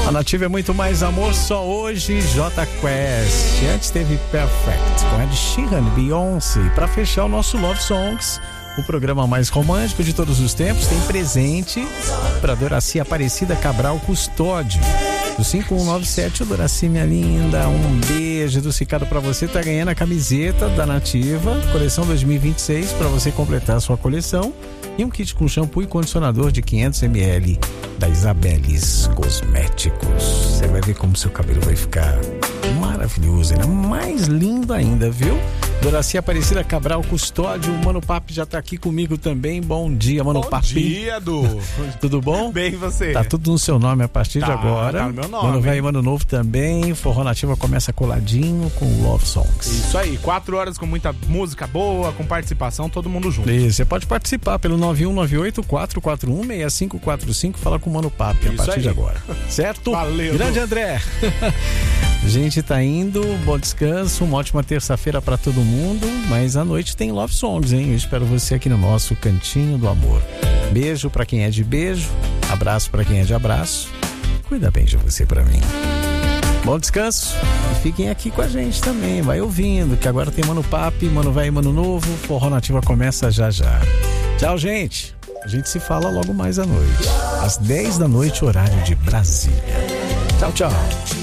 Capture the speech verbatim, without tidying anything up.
A Nativa é muito mais amor, só hoje J Quest. Antes teve Perfect com Ed Sheeran e Beyoncé. Para fechar o nosso Love Songs, o programa mais romântico de todos os tempos, tem presente para Doraci Aparecida Cabral Custódio. Do cinco um nove sete, Doraci, minha linda, um beijo do Cicado pra você. Tá ganhando a camiseta da Nativa, coleção dois mil e vinte e seis, para você completar a sua coleção. E um kit com shampoo e condicionador de quinhentos mililitros da Isabeles Cosméticos. Você vai ver como seu cabelo vai ficar maravilhoso, né? Mais lindo ainda, viu? Doraci Aparecida Cabral Custódio, o Mano Papi já tá aqui comigo também. Bom dia, Mano bom Papi. Bom dia, Du. Tudo bom? Bem, você? Tá tudo no seu nome a partir tá, de agora. Tá no meu nome. Mano Velho e Mano Novo também. Forró Nativa começa coladinho com Love Songs. Isso aí, quatro horas com muita música boa, com participação, todo mundo junto. Isso, você pode participar pelo nove um nove oito quatro quatro um seis cinco quatro cinco. Fala com o Mano Papi a Isso partir aí. de agora. Certo? Valeu. Grande André. A gente tá indo, bom descanso, uma ótima terça-feira pra todo mundo, mas à noite tem Love Songs, hein? Eu espero você aqui no nosso Cantinho do Amor. Beijo pra quem é de beijo, abraço pra quem é de abraço. Cuida bem de você pra mim. Bom descanso e fiquem aqui com a gente também, vai ouvindo, que agora tem Mano Papi, Mano Velho e Mano Novo, Forró Nativa começa já já. Tchau, gente. A gente se fala logo mais à noite, às dez da noite, horário de Brasília. Tchau, tchau.